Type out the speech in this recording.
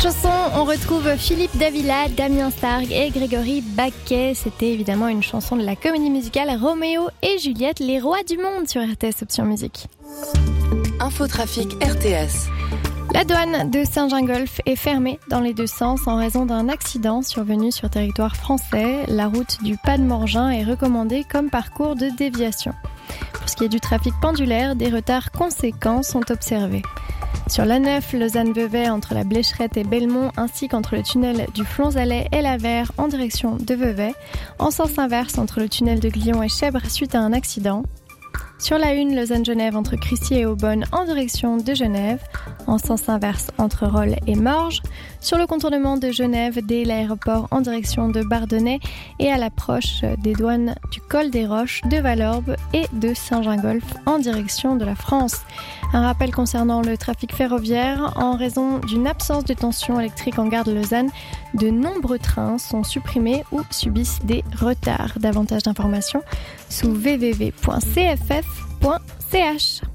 Chanson, on retrouve Philippe Davila, Damien Stargue et Grégory Baquet. C'était évidemment une chanson de la comédie musicale Roméo et Juliette, les rois du monde sur RTS Option Musique. Infotrafic RTS. La douane de Saint-Gingolph est fermée dans les deux sens en raison d'un accident survenu sur territoire français. La route du Pas de Morgin est recommandée comme parcours de déviation. Pour ce qui est du trafic pendulaire, des retards conséquents sont observés. Sur l'A9, Lausanne-Vevey entre la Blécherette et Belmont, ainsi qu'entre le tunnel du Flonzalet et la Verre en direction de Vevey. En sens inverse entre le tunnel de Glion et Chèvres suite à un accident. Sur la 1, Lausanne-Genève entre Crissier et Aubonne en direction de Genève. En sens inverse entre Rolle et Morges. Sur le contournement de Genève dès l'aéroport en direction de Bardonnay et à l'approche des douanes du Col des Roches, de Valorbe et de Saint-Gingolph en direction de la France. Un rappel concernant le trafic ferroviaire, en raison d'une absence de tension électrique en gare de Lausanne, de nombreux trains sont supprimés ou subissent des retards. Davantage d'informations sous www.cff.ch.